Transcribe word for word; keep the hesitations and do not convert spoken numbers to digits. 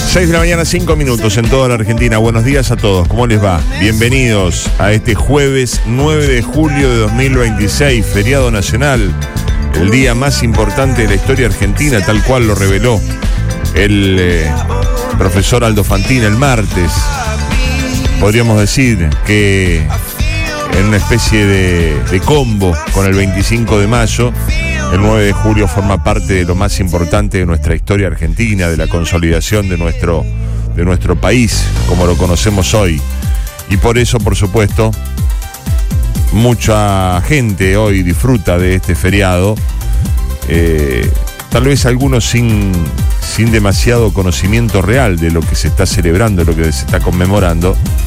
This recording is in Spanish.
seis de la mañana, cinco minutos en toda la Argentina. Buenos días a todos, ¿cómo les va? Bienvenidos a este jueves nueve de julio de dos mil veintiséis, feriado nacional, el día más importante de la historia argentina, tal cual lo reveló el eh, profesor Aldo Fantin el martes. Podríamos decir que en una especie de, de combo con el veinticinco de mayo, el nueve de julio forma parte de lo más importante de nuestra historia argentina, de la consolidación de nuestro, de nuestro país, como lo conocemos hoy. Y por eso, por supuesto, mucha gente hoy disfruta de este feriado, eh, tal vez algunos sin, sin demasiado conocimiento real de lo que se está celebrando, de lo que se está conmemorando.